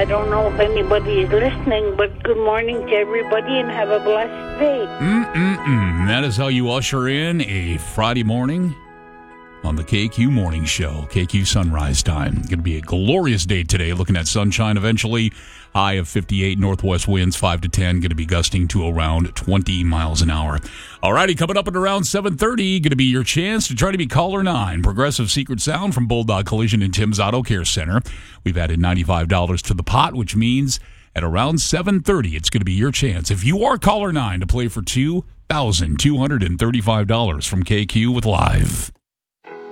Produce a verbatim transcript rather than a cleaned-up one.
I don't know if anybody is listening, but good morning to everybody and have a blessed day. Mm-mm-mm. That is how you usher in a Friday morning on the K Q Morning Show, K Q Sunrise Time. Going to be a glorious day today. Looking at sunshine eventually. High of fifty-eight, northwest winds five to ten. Going to be gusting to around twenty miles an hour. All righty, coming up at around seven thirty. Going to be your chance to try to be caller nine. Progressive Secret Sound from Bulldog Collision and Tim's Auto Care Center. We've added ninety-five dollars to the pot, which means at around seven thirty, it's going to be your chance. If you are caller nine, to play for two thousand two hundred thirty-five dollars from K Q with Live.